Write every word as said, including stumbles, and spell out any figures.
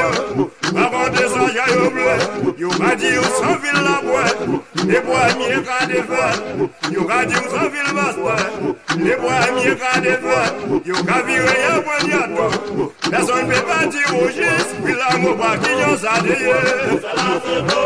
Avant de ça, y'a eu bleu. Yo va dire sans ville la boîte. Les bohemiens qu'a des feux. Yo va dire sans ville master. Les bohemiens qu'a des feux. Yo va virer y'a point d'yato. Personne ne peut pas dire au juste. Puis l'amour pas qui y'en s'adeye.